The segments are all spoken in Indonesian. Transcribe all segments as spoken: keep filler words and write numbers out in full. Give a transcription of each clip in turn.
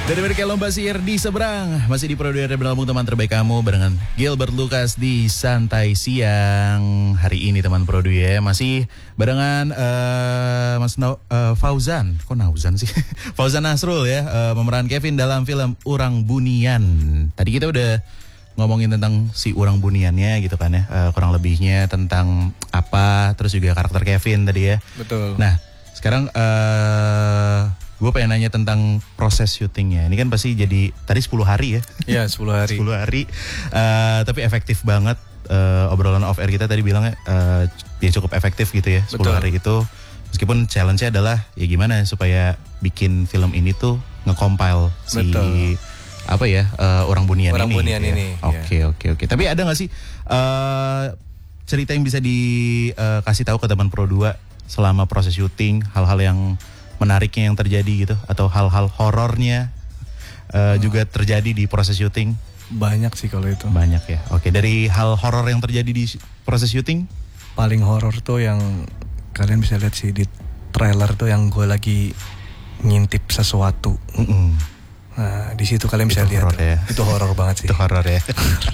Dari mereka lomba sihir di seberang, masih di Produser Album teman terbaik kamu barengan Gilbert Lucas di Santai Siang hari ini teman Produ ya. Masih barengan uh, Mas no, uh, Fauzan, kok Nauzan sih? Fauzan Nasrul ya, uh, pemeran Kevin dalam film Urang Bunian. Tadi kita udah ngomongin tentang si Urang Buniannya gitu kan ya, uh, kurang lebihnya tentang apa, terus juga karakter Kevin tadi ya. Betul. Nah sekarang uh, gue pengen nanya tentang proses syutingnya. Ini kan pasti jadi tadi sepuluh hari ya. Iya sepuluh hari. sepuluh hari. Uh, tapi efektif banget. Uh, obrolan off air kita tadi bilangnya uh, ya cukup efektif gitu ya. sepuluh hari itu. Meskipun challenge-nya adalah ya gimana supaya bikin film ini tuh nge-compile si apa ya uh, Urang Bunian Urang ini. Bunian gitu ya. ini. Oke ya. oke oke. Tapi ada gak sih uh, cerita yang bisa dikasih uh, tahu ke teman Pro dua selama proses syuting, hal-hal yang menariknya yang terjadi gitu, atau hal-hal horornya uh, hmm. juga terjadi di proses syuting? Banyak sih kalau itu. Banyak ya. Oke, dari hal horor yang terjadi di proses syuting? Paling horor tuh yang kalian bisa lihat sih di trailer tuh, yang gue lagi ngintip sesuatu. Mm-mm. Nah di situ kalian bisa itu lihat. Horror ya. Itu horor banget sih. Itu horor ya.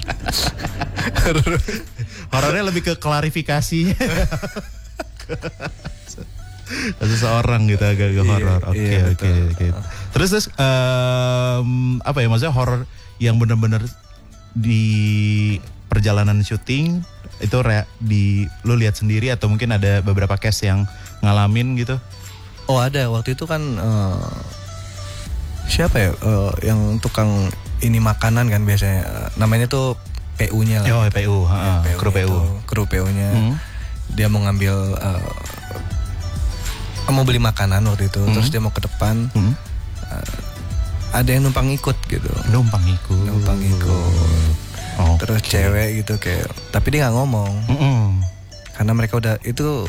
Horornya lebih ke klarifikasi. Seseorang gitu agak-agak horor. Oke iya, oke oke. Terus terus um, apa ya maksudnya horor yang benar-benar di perjalanan syuting itu re, di lu lihat sendiri atau mungkin ada beberapa case yang ngalamin gitu? Oh ada, waktu itu kan uh, siapa ya uh, yang tukang ini makanan kan biasanya, uh, namanya tuh P U-nya lah. Oh P U, ya, kru P U. Kru P U-nya. Hmm. Dia mau ngambil uh, mau beli makanan waktu itu, hmm. terus dia mau ke depan, hmm. uh, ada yang numpang ikut gitu. Numpang ikut. Numpang ikut. Oh, terus okay. cewek gitu kayak, tapi dia nggak ngomong, Mm-mm. karena mereka udah itu